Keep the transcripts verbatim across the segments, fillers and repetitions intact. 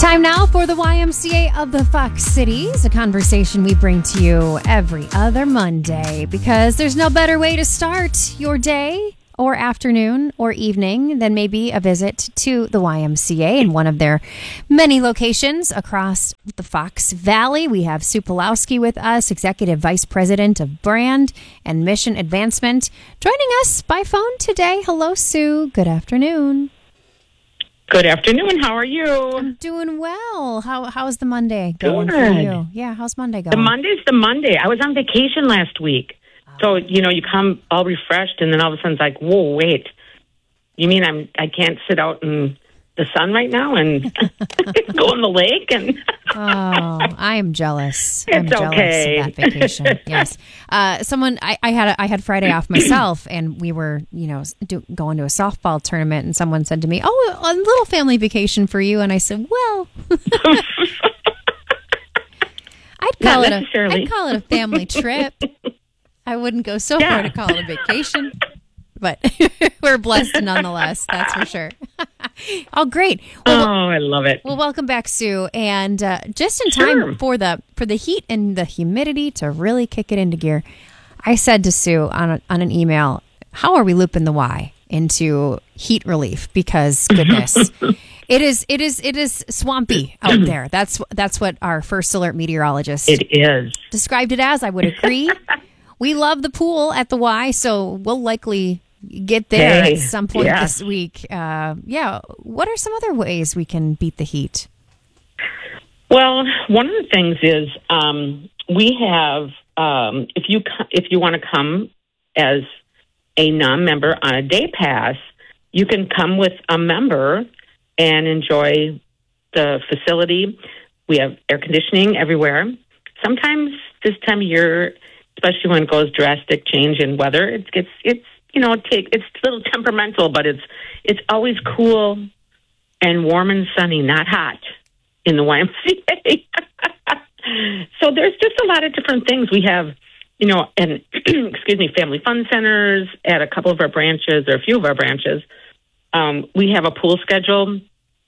Time now for the Y M C A of the Fox Cities, a conversation we bring to you every other Monday because there's no better way to start your day or afternoon or evening than maybe a visit to the Y M C A in one of their many locations across the Fox Valley. We have Sue Pulowski with us, Executive Vice President of Brand and Mission Advancement, joining us by phone today. Hello, Sue. Good afternoon. Good afternoon. How are you? I'm doing well. How How's the Monday going Good. for you? Yeah, how's Monday going? The Monday's the Monday. I was on vacation last week. So, you know, you come all refreshed and then all of a sudden it's like, whoa, wait. You mean I'm, I can't sit out in the sun right now and go in the lake? And oh, I am jealous. I'm It's jealous okay. of that vacation. Yes. Uh, someone, I, I had a, I had Friday off myself and we were, you know, do, going to a softball tournament and someone said to me, oh, a little family vacation for you. And I said, well, I'd call Not it a, necessarily. I'd call it a family trip. I wouldn't go so Yeah. far to call it a vacation, but we're blessed nonetheless. That's for sure. Oh, great. Well, oh, I love it. well, welcome back, Sue. And uh, just in time Sure. for the for the heat and the humidity to really kick it into gear, I said to Sue on a, on an email, "How are we looping the Y into heat relief? Because goodness." It is, it is, it is swampy out there. That's that's what our first alert meteorologist It is. described it as. I would agree. We love the pool at the Y, so we'll likely get there Hey, at some point yeah. this week. Uh, yeah. What are some other ways we can beat the heat? Well, one of the things is um, we have, um, if you co- if you want to come as a non-member on a day pass, you can come with a member and enjoy the facility. We have air conditioning everywhere. Sometimes this time of year, especially when it goes drastic change in weather, it gets it's you know take it's a little temperamental, but it's it's always cool and warm and sunny, not hot in the Y M C A. So there's just a lot of different things we have. You know, and excuse me, family fun centers at a couple of our branches or a few of our branches. Um, we have a pool schedule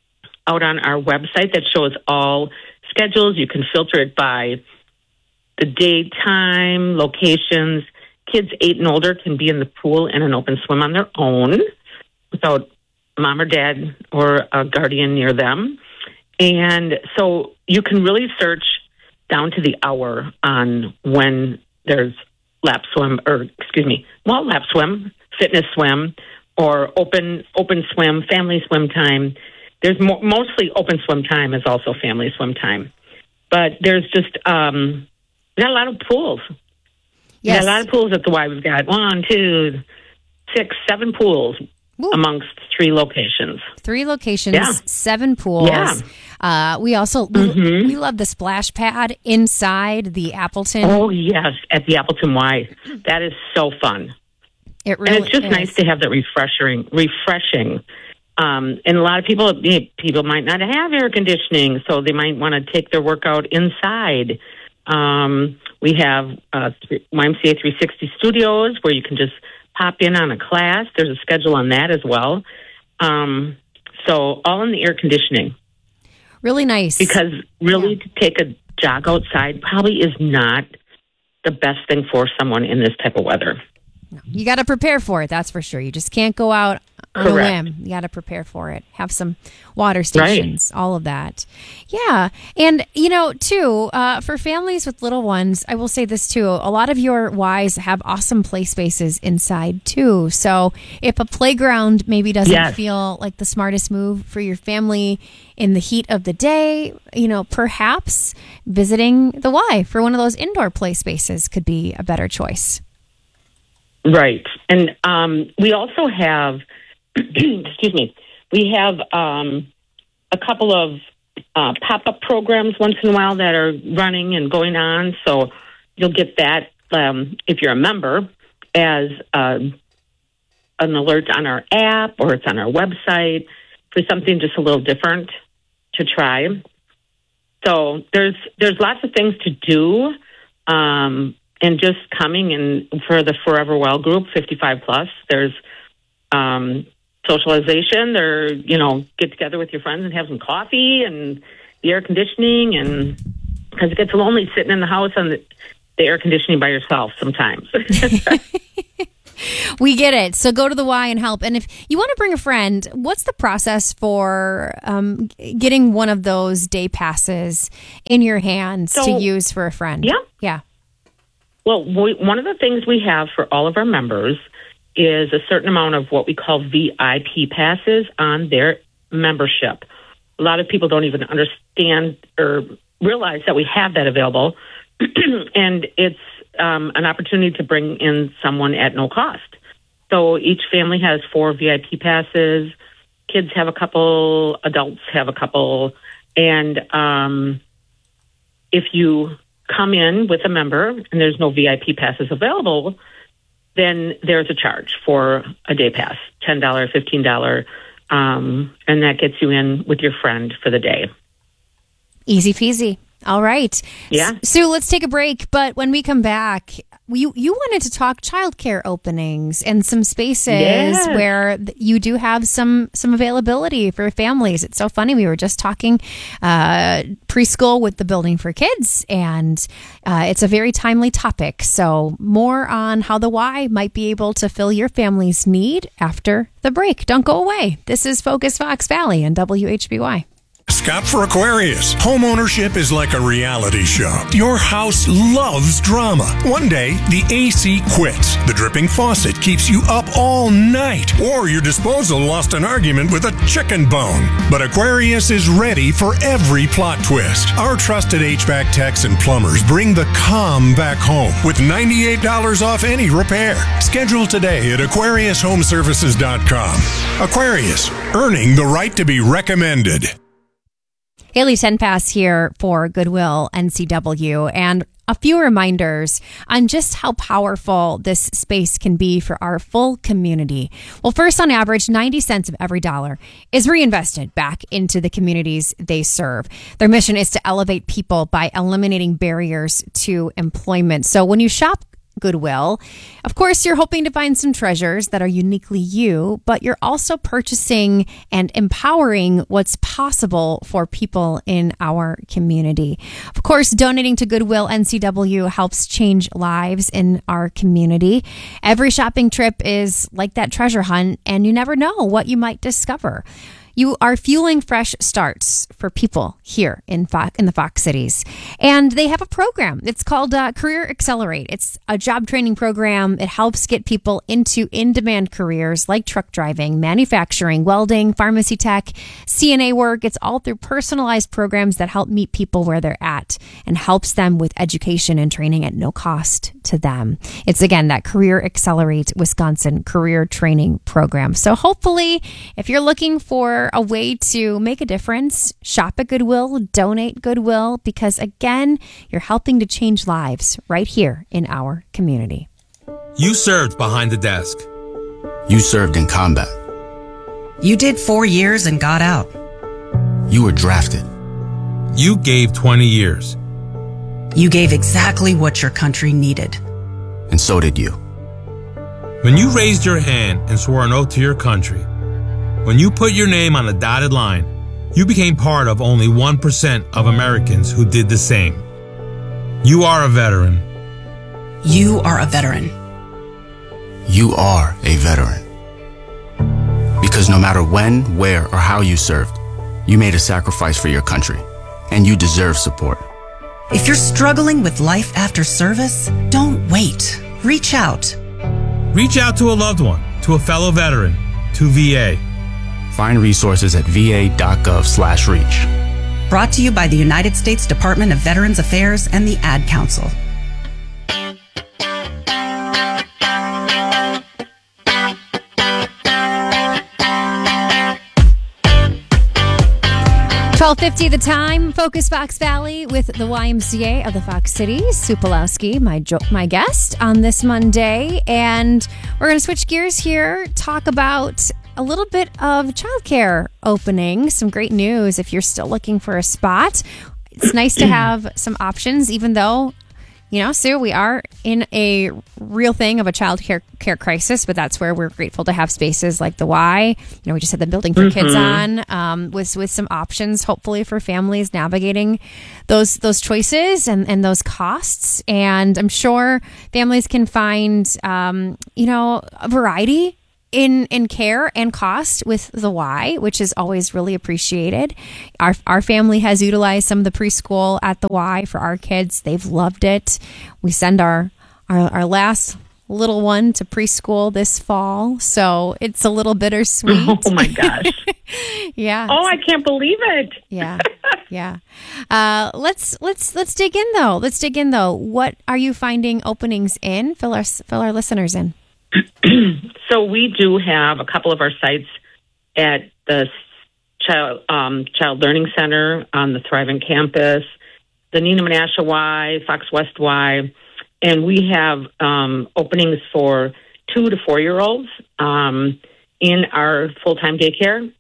out on our website that shows all schedules. You can filter it by the daytime, locations. Kids eight and older can be in the pool and an open swim on their own without mom or dad or a guardian near them. And so you can really search down to the hour on when there's lap swim, or excuse me, well, lap swim, fitness swim, or open open swim, family swim time. There's mo- mostly open swim time is also family swim time. But there's just, um, we got a lot of pools. We Yes. got a lot of pools at the Y. We've got one, two, six, seven pools Woo. amongst three locations. Three locations, Yeah. seven pools. Yeah. Uh, we also we, Mhm. we love the splash pad inside the Appleton. Oh, yes, at the Appleton Y. That is so fun. It really And it's just is. nice to have that refreshing, refreshing. Um, and a lot of people, you know, people might not have air conditioning, so they might want to take their workout inside. Um, we have uh, Y M C A three sixty studios where you can just pop in on a class. There's a schedule on that as well. Um, so all in the air conditioning. Really nice. Because really Yeah. to take a jog outside probably is not the best thing for someone in this type of weather. You got to prepare for it, that's for sure. You just can't go out on Correct. a whim. You got to prepare for it. Have some water stations, all of that. Yeah. And, you know, too, uh, for families with little ones, I will say this too. A lot of your Ys have awesome play spaces inside too. So if a playground maybe doesn't Yes. feel like the smartest move for your family in the heat of the day, you know, perhaps visiting the Y for one of those indoor play spaces could be a better choice. Right. And um, we also have, excuse me, we have um, a couple of uh, pop-up programs once in a while that are running and going on. So you'll get that um, if you're a member as uh, an alert on our app or it's on our website for something just a little different to try. So there's there's lots of things to do. Um, and just coming in for the Forever Well group, fifty-five plus, there's um, socialization. There, you know, get together with your friends and have some coffee and the air conditioning, and because it gets lonely sitting in the house on the, the air conditioning by yourself sometimes. We get it. So go to the Y and help. And if you want to bring a friend, what's the process for um, getting one of those day passes in your hands so, to use for a friend? Yeah. Yeah. Well, we, one of the things we have for all of our members is a certain amount of what we call V I P passes on their membership. A lot of people don't even understand or realize that we have that available. And it's um, an opportunity to bring in someone at no cost. So each family has four V I P passes. Kids have a couple. Adults have a couple. And um, if you come in with a member and there's no V I P passes available, then there's a charge for a day pass, ten dollars, fifteen dollars, um, and that gets you in with your friend for the day. Easy peasy. All right. Yeah. Sue, let's take a break. But when we come back, you, you wanted to talk childcare openings and some spaces yes. where you do have some, some availability for families. It's so funny. We were just talking uh, preschool with the Building for Kids, and uh, it's a very timely topic. So more on how the Y might be able to fill your family's need after the break. Don't go away. This is Focus Fox Valley and W H B Y. Scott for Aquarius. Homeownership is like a reality show. Your house loves drama. One day, the A C quits. The dripping faucet keeps you up all night. Or your disposal lost an argument with a chicken bone. But Aquarius is ready for every plot twist. Our trusted H V A C techs and plumbers bring the calm back home with ninety-eight dollars off any repair. Schedule today at Aquarius Home Services dot com. Aquarius, earning the right to be recommended. Haley Tenpass here for Goodwill N C W, and a few reminders on just how powerful this space can be for our full community. Well, first, on average, ninety cents of every dollar is reinvested back into the communities they serve. Their mission is to elevate people by eliminating barriers to employment. So when you shop Goodwill, of course, you're hoping to find some treasures that are uniquely you, but you're also purchasing and empowering what's possible for people in our community. Of course, donating to Goodwill N C W helps change lives in our community. Every shopping trip is like that treasure hunt, and you never know what you might discover. You are fueling fresh starts for people here in Fo- in the Fox Cities. And they have a program. It's called uh, Career Accelerate. It's a job training program. It helps get people into in-demand careers like truck driving, manufacturing, welding, pharmacy tech, C N A work. It's all through personalized programs that help meet people where they're at and helps them with education and training at no cost to them. It's, again, that Career Accelerate Wisconsin Career Training Program. So hopefully, if you're looking for a way to make a difference, shop at Goodwill, donate Goodwill, because again, you're helping to change lives right here in our community. You served behind the desk. You served in combat. You did four years and got out. You were drafted. You gave twenty years. You gave exactly what your country needed. And so did you. When you raised your hand and swore an oath to your country, when you put your name on a dotted line, you became part of only one percent of Americans who did the same. You are a veteran. You are a veteran. You are a veteran. Because no matter when, where, or how you served, you made a sacrifice for your country, and you deserve support. If you're struggling with life after service, don't wait. Reach out. Reach out to a loved one, to a fellow veteran, to V A. Find resources at va.gov slash reach. Brought to you by the United States Department of Veterans Affairs and the Ad Council. twelve fifty the time. Focus Fox Valley with the Y M C A of the Fox Cities. Sue Pulowski, my jo- my guest on this Monday. And we're going to switch gears here, talk about a little bit of childcare opening. Some great news if you're still looking for a spot. It's nice to have some options, even though You know, Sue, we are in a real thing of a child care, care crisis, but that's where we're grateful to have spaces like the Y. You know, we just had the Building for mm-hmm. Kids on um, with with some options, hopefully, for families navigating those those choices and, and those costs. And I'm sure families can find, um, you know, a variety in in care and cost with the Y, which is always really appreciated. Our our family has utilized some of the preschool at the Y for our kids. They've loved it. We send our our, our last little one to preschool this fall, so it's a little bittersweet. Oh my gosh. Yeah. Oh, I can't believe it. Yeah. Yeah. Uh, let's let's let's dig in though. Let's dig in though. What are you finding openings in? Fill our fill our listeners in. So we do have a couple of our sites at the Child, um, Child Learning Center on the Thriving campus, the Neenah Menasha Y, Fox West Y, and we have um, openings for two to four-year-olds um, in our full-time daycare.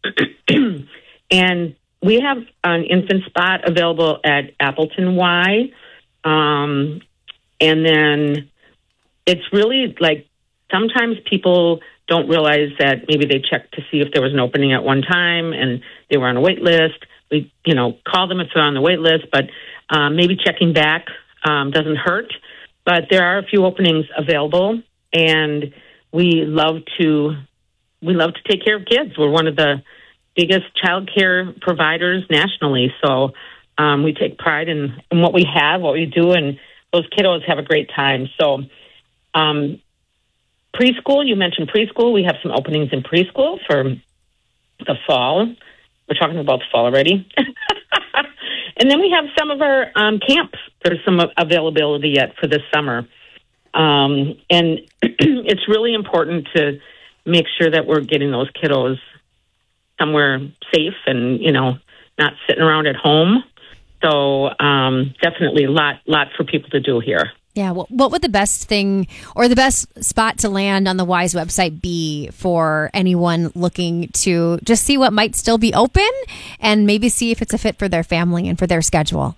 And we have an infant spot available at Appleton Y. Um, and then it's really like, sometimes people don't realize that maybe they checked to see if there was an opening at one time and they were on a wait list. We, you know, call them if they're on the wait list, but um, maybe checking back um, doesn't hurt. But there are a few openings available, and we love to we love to take care of kids. We're one of the biggest child care providers nationally, so um, we take pride in, in what we have, what we do, and those kiddos have a great time. So. Um, Preschool, you mentioned preschool. We have some openings in preschool for the fall. We're talking about the fall already. And then we have some of our um, camps. There's some availability yet for this summer. Um, and it's really important to make sure that we're getting those kiddos somewhere safe and, you know, not sitting around at home. So um, definitely a lot, lot for people to do here. Yeah, what, what would the best thing or the best spot to land on the Y's website be for anyone looking to just see what might still be open and maybe see if it's a fit for their family and for their schedule?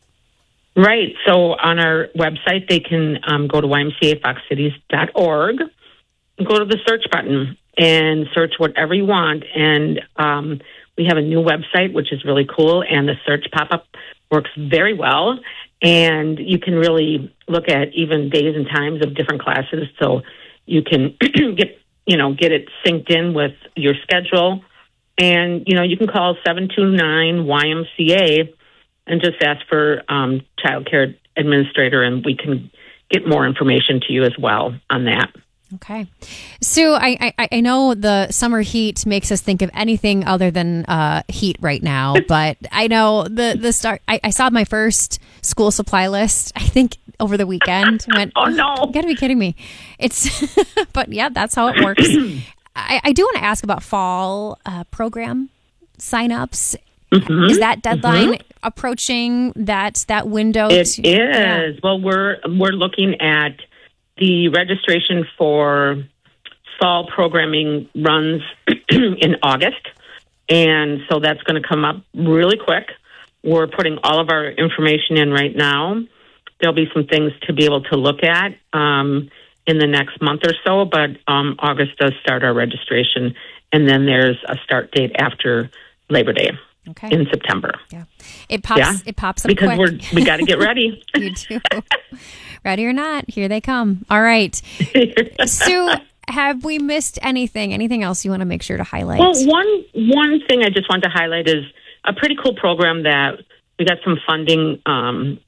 Right. So on our website, they can um, go to Y M C A fox cities dot org and go to the search button and search whatever you want. And um, we have a new website, which is really cool, and the search pop-up works very well. And you can really look at even days and times of different classes, so you can get you know get it synced in with your schedule. And you know you can call seven two nine Y M C A and just ask for um, child care administrator, and we can get more information to you as well on that. Okay. Sue, I, I, I know the summer heat makes us think of anything other than uh, heat right now, but I know the, the start, I, I saw my first school supply list, I think over the weekend. Went, oh no. You gotta be kidding me. It's, but yeah, that's how it works. I, I do want to ask about fall uh, program signups. Mm-hmm. Is that deadline mm-hmm. approaching that, that window? It to, is. Yeah. Well, we're, we're looking at the registration for fall programming runs in August, and so that's going to come up really quick. We're putting all of our information in right now. There'll be some things to be able to look at um, in the next month or so, but um, August does start our registration, and then there's a start date after Labor Day. Okay. In September. Yeah. It pops yeah. it pops up because quick. we're we got to get ready. You do. Ready or not, here they come. All right. Sue, have we missed anything? Anything else you want to make sure to highlight? Well, one one thing I just want to highlight is a pretty cool program that we got some funding um,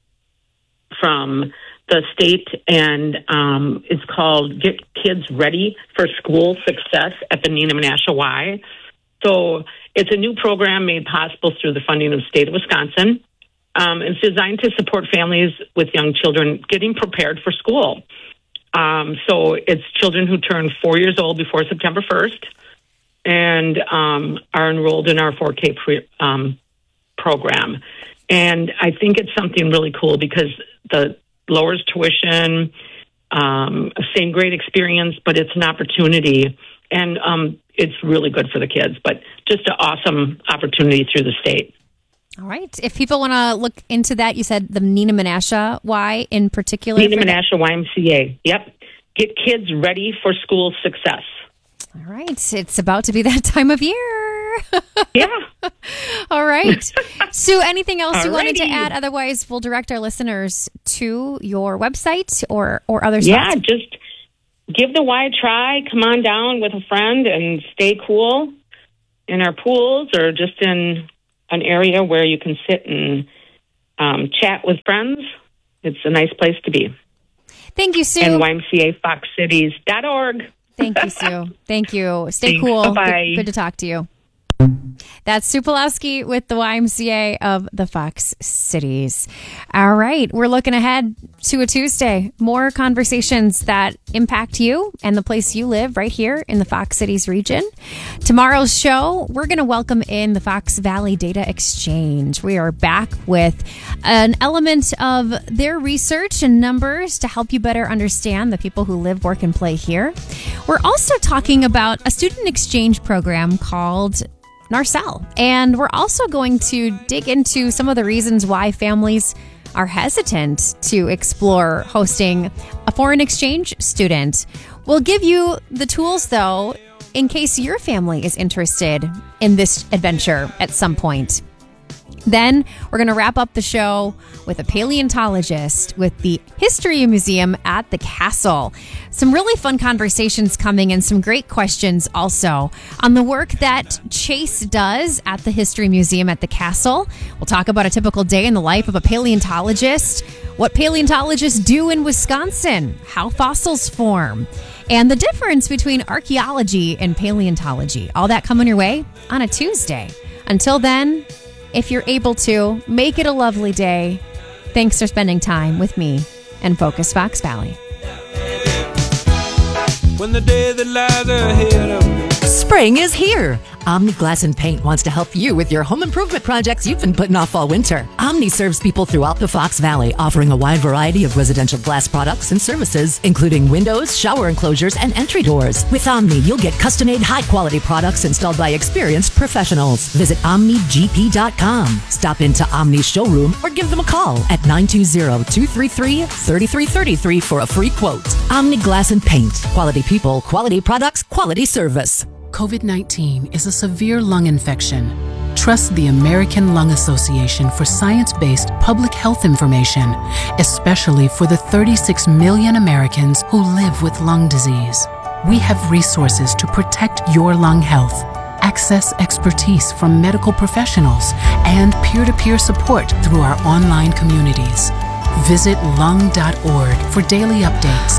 from the state, and um, it's called Get Kids Ready for School Success at the Neenah Menasha Y. So it's a new program made possible through the funding of the state of Wisconsin. Um, it's designed to support families with young children getting prepared for school. Um, so it's children who turn four years old before September first and um, are enrolled in our four K pre, um, program. And I think it's something really cool because the lowers tuition, um, same grade experience, but it's an opportunity. And um, it's really good for the kids, but just an awesome opportunity through the state. All right. If people want to look into that, you said the Nina Menasha Y in particular. Nina Menasha Y M C A. Yep. Get kids ready for school success. All right. It's about to be that time of year. Yeah. All right. Sue, anything else Alrighty. you wanted to add? Otherwise, we'll direct our listeners to your website or, or other spots. Yeah, just give the Y a try. Come on down with a friend and stay cool in our pools or just in an area where you can sit and um, chat with friends. It's a nice place to be. Thank you, Sue. And Y M C A fox cities dot org. Thank you, Sue. Thank you. Stay Thanks. cool. Bye-bye. Good, good to talk to you. That's Sue Pulowski with the Y M C A of the Fox Cities. All right. We're looking ahead to a Tuesday. More conversations that impact you and the place you live right here in the Fox Cities region. Tomorrow's show, we're going to welcome in the Fox Valley Data Exchange. We are back with an element of their research and numbers to help you better understand the people who live, work, and play here. We're also talking about a student exchange program called Narcel. And we're also going to dig into some of the reasons why families are hesitant to explore hosting a foreign exchange student. We'll give you the tools, though, in case your family is interested in this adventure at some point. Then we're going to wrap up the show with a paleontologist with the History Museum at the Castle. Some really fun conversations coming and some great questions also on the work that Chase does at the History Museum at the Castle. We'll talk about a typical day in the life of a paleontologist, what paleontologists do in Wisconsin, how fossils form, and the difference between archaeology and paleontology. All that coming your way on a Tuesday. Until then, if you're able to, make it a lovely day. Thanks for spending time with me and Focus Fox Valley. When the day that lies ahead of me. Spring is here. Omni Glass and Paint wants to help you with your home improvement projects you've been putting off all winter. Omni serves people throughout the Fox Valley, offering a wide variety of residential glass products and services, including windows, shower enclosures, and entry doors. With Omni, you'll get custom-made, high-quality products installed by experienced professionals. Visit omni g p dot com. Stop into Omni's showroom or give them a call at nine two zero, two three three, three three three three for a free quote. Omni Glass and Paint. Quality people, quality products, quality service. COVID nineteen is a severe lung infection. Trust the American Lung Association for science-based public health information, especially for the thirty-six million Americans who live with lung disease. We have resources to protect your lung health, access expertise from medical professionals, and peer-to-peer support through our online communities. Visit lung dot org for daily updates.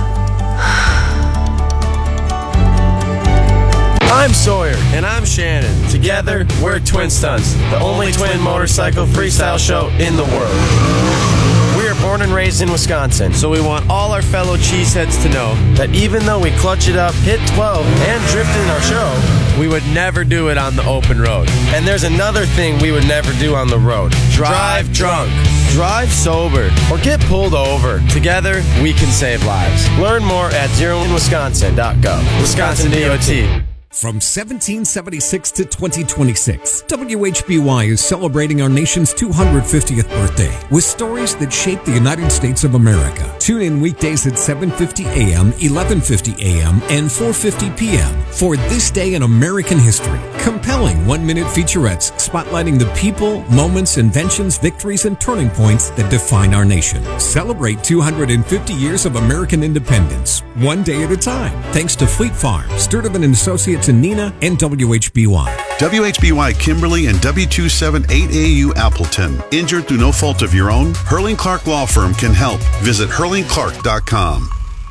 I'm Sawyer, and I'm Shannon. Together, we're Twin Stunts, the only twin motorcycle freestyle show in the world. We are born and raised in Wisconsin, so we want all our fellow cheeseheads to know that even though we clutch it up, hit twelve, and drift in our show, we would never do it on the open road. And there's another thing we would never do on the road. Drive drunk. Drive sober. Or get pulled over. Together, we can save lives. Learn more at zero in wisconsin dot gov. Wisconsin D O T. From seventeen seventy-six to twenty twenty-six, W H B Y is celebrating our nation's two hundred fiftieth birthday with stories that shape the United States of America. Tune in weekdays at seven fifty a.m., eleven fifty a.m., and four fifty p.m. for This Day in American History. Compelling one-minute featurettes spotlighting the people, moments, inventions, victories, and turning points that define our nation. Celebrate two hundred fifty years of American independence, one day at a time. Thanks to Fleet Farm, Sturtevant and Associates in Neenah, and W H B Y. W H B Y Kimberly and W two seven eight A U Appleton. Injured through no fault of your own? Hurling Clark Law Firm can help. Visit hurling clark dot com.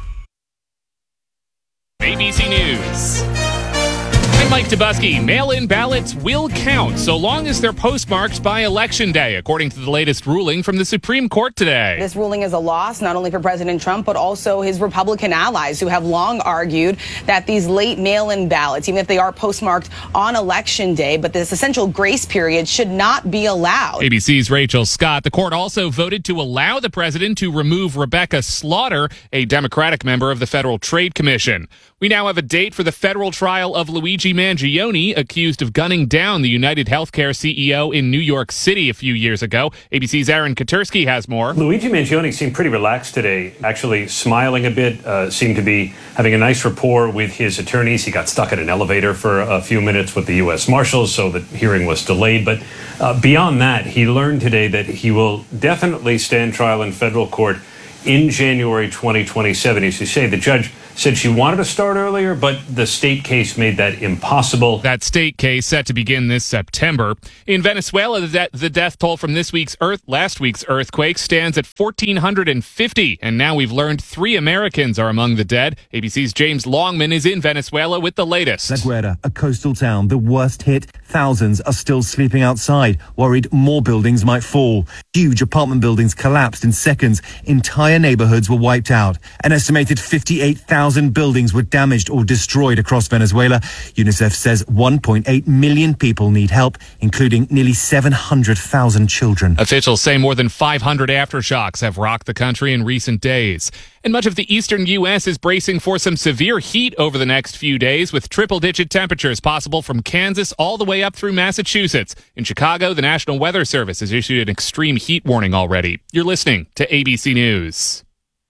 A B C News. I'm Mike Tobuski. Mail-in ballots will count so long as they're postmarked by Election Day, according to the latest ruling from the Supreme Court today. This ruling is a loss not only for President Trump, but also his Republican allies who have long argued that these late mail-in ballots, even if they are postmarked on Election Day, but this essential grace period should not be allowed. A B C's Rachel Scott. The court also voted to allow the president to remove Rebecca Slaughter, a Democratic member of the Federal Trade Commission. We now have a date for the federal trial of Luigi Mangione, accused of gunning down the United Healthcare C E O in New York City a few years ago. A B C's Aaron Katersky has more. Luigi Mangione seemed pretty relaxed today, actually smiling a bit, uh, seemed to be having a nice rapport with his attorneys. He got stuck in an elevator for a few minutes with the U S Marshals, so the hearing was delayed. But uh, beyond that, he learned today that he will definitely stand trial in federal court in January twenty twenty-seven. As you say, the judge said she wanted to start earlier, but the state case made that impossible. That state case set to begin this September. In Venezuela, the, de- the death toll from this week's earth, last week's earthquake stands at one thousand four hundred fifty, and now we've learned three Americans are among the dead. A B C's James Longman is in Venezuela with the latest. La Guaira, a coastal town, the worst hit. Thousands are still sleeping outside, worried more buildings might fall. Huge apartment buildings collapsed in seconds. Entire neighborhoods were wiped out. An estimated fifty-eight thousand buildings were damaged or destroyed across Venezuela. UNICEF says one point eight million people need help, including nearly seven hundred thousand children. Officials say more than five hundred aftershocks have rocked the country in recent days. And much of the eastern U S is bracing for some severe heat over the next few days, with triple-digit temperatures possible from Kansas all the way up through Massachusetts. In Chicago, the National Weather Service has issued an extreme heat warning already. You're listening to A B C News.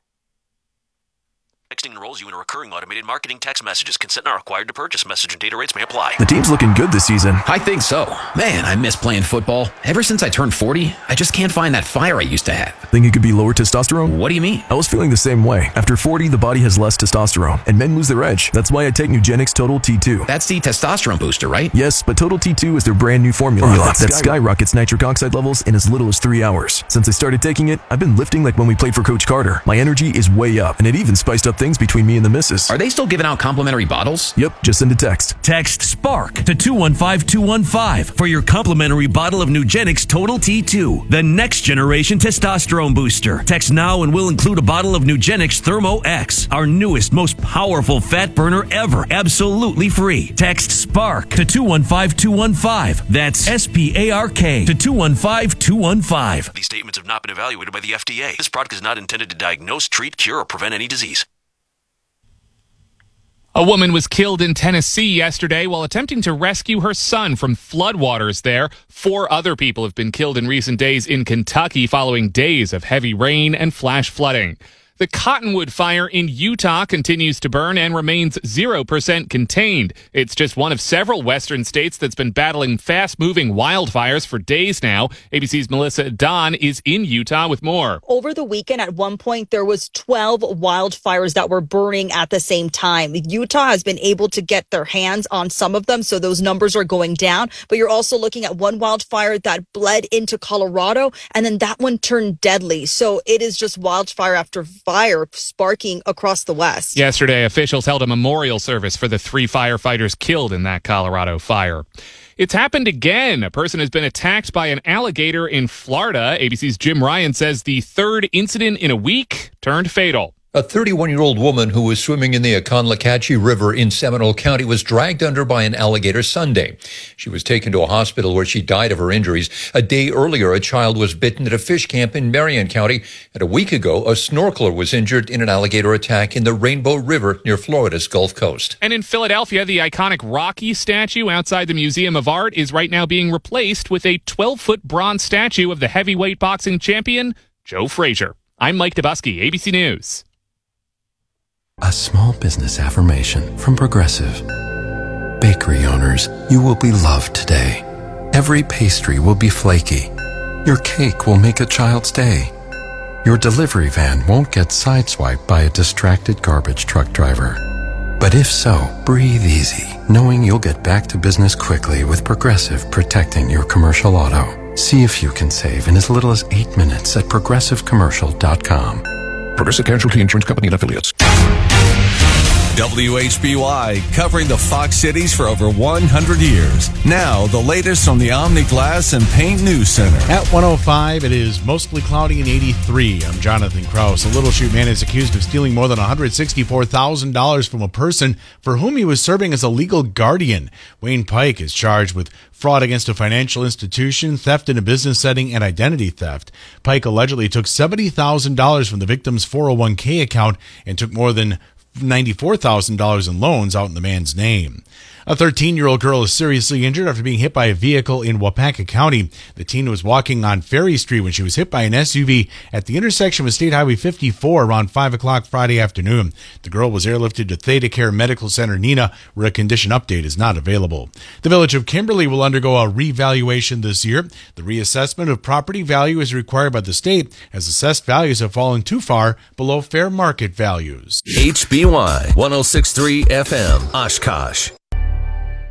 Texting enrolls you in a recurring automated marketing text messages. Consent not required to purchase. Message and data rates may apply. The team's looking good this season. I think so. Man, I miss playing football. Ever since I turned forty, I just can't find that fire I used to have. Think it could be lower testosterone? What do you mean? I was feeling the same way. After forty, the body has less testosterone, and men lose their edge. That's why I take Nugenix Total T two. That's the testosterone booster, right? Yes, but Total T two is their brand new formula, formula. that skyrockets nitric oxide levels in as little as three hours. Since I started taking it, I've been lifting like when we played for Coach Carter. My energy is way up, and it even spiced up things between me and the missus. Are they still giving out complimentary bottles? Yep, just send a text. Text SPARK to two one five two one five for your complimentary bottle of Nugenix Total T two, the next generation testosterone booster. Text now and we'll include a bottle of Nugenix Thermo X, our newest, most powerful fat burner ever, absolutely free. Text SPARK to two one five two one five. That's S P A R K to two one five two one five. These statements have not been evaluated by the F D A. This product is not intended to diagnose, treat, cure, or prevent any disease. A woman was killed in Tennessee yesterday while attempting to rescue her son from floodwaters there. Four other people have been killed in recent days in Kentucky following days of heavy rain and flash flooding. The Cottonwood fire in Utah continues to burn and remains zero percent contained. It's just one of several western states that's been battling fast-moving wildfires for days now. A B C's Melissa Don is in Utah with more. Over the weekend, at one point, there was twelve wildfires that were burning at the same time. Utah has been able to get their hands on some of them, so those numbers are going down. But you're also looking at one wildfire that bled into Colorado, and then that one turned deadly. So it is just wildfire after fire sparking across the West. Yesterday, officials held a memorial service for the three firefighters killed in that Colorado fire. It's happened again. A person has been attacked by an alligator in Florida. A B C's Jim Ryan says the third incident in a week turned fatal. A thirty-one-year-old woman who was swimming in the Aconlacatchee River in Seminole County was dragged under by an alligator Sunday. She was taken to a hospital where she died of her injuries. A day earlier, a child was bitten at a fish camp in Marion County. And a week ago, a snorkeler was injured in an alligator attack in the Rainbow River near Florida's Gulf Coast. And in Philadelphia, the iconic Rocky statue outside the Museum of Art is right now being replaced with a twelve-foot bronze statue of the heavyweight boxing champion, Joe Frazier. I'm Mike Dubusky, A B C News. A small business affirmation from Progressive. Bakery owners, you will be loved today. Every pastry will be flaky. Your cake will make a child's day. Your delivery van won't get sideswiped by a distracted garbage truck driver. But if so, breathe easy, knowing you'll get back to business quickly with Progressive protecting your commercial auto. See if you can save in as little as eight minutes at progressive commercial dot com. Progressive Casualty Insurance Company and Affiliates. W H B Y, covering the Fox cities for over one hundred years. Now, the latest from the Omni Glass and Paint News Center. At one oh five, it is mostly cloudy and eighty-three. I'm Jonathan Krause. A Little Chute man is accused of stealing more than one hundred sixty-four thousand dollars from a person for whom he was serving as a legal guardian. Wayne Pike is charged with fraud against a financial institution, theft in a business setting, and identity theft. Pike allegedly took seventy thousand dollars from the victim's four oh one k account and took more than ninety-four thousand dollars in loans out in the man's name. A thirteen-year-old girl is seriously injured after being hit by a vehicle in Wapaka County. The teen was walking on Ferry Street when she was hit by an S U V at the intersection with State Highway fifty-four around five o'clock Friday afternoon. The girl was airlifted to Theta Care Medical Center, Neenah, where a condition update is not available. The village of Kimberly will undergo a revaluation this year. The reassessment of property value is required by the state, as assessed values have fallen too far below fair market values. H B Y one oh six point three F M, Oshkosh.